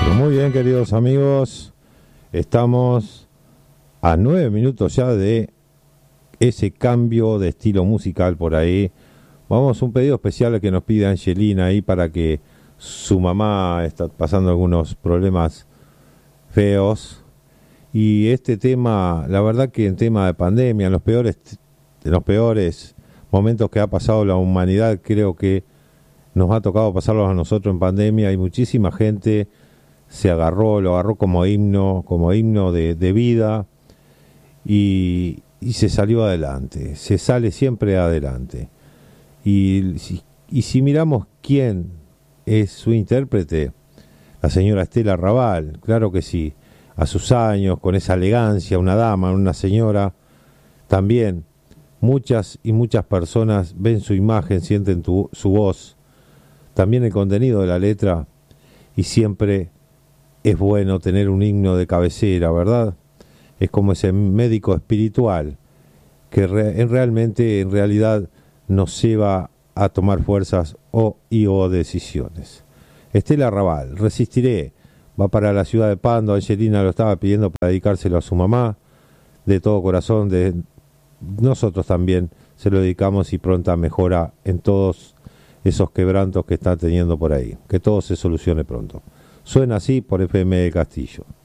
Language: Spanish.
Muy bien, queridos amigos, estamos a 9 minutos ya de ese cambio de estilo musical por ahí. Vamos a un pedido especial que nos pide Angelina ahí para que su mamá está pasando algunos problemas feos. Y este tema, la verdad que en tema de pandemia, en los peores momentos que ha pasado la humanidad, creo que nos ha tocado pasarlos a nosotros en pandemia. Hay muchísima gente lo agarró como himno de vida y se salió adelante, se sale siempre adelante. Y si miramos quién es su intérprete, la señora Estela Raval, claro que sí, a sus años, con esa elegancia, una dama, una señora, también muchas y muchas personas ven su imagen, sienten su voz, también el contenido de la letra, y siempre es bueno tener un himno de cabecera, ¿verdad? Es como ese médico espiritual que en realidad nos lleva a tomar fuerzas o decisiones. Estela Raval, Resistiré, va para la ciudad de Pando. Angelina lo estaba pidiendo para dedicárselo a su mamá. De todo corazón, nosotros también se lo dedicamos y pronta mejora en todos esos quebrantos que está teniendo por ahí. Que todo se solucione pronto. Suena así por FM de Castillo.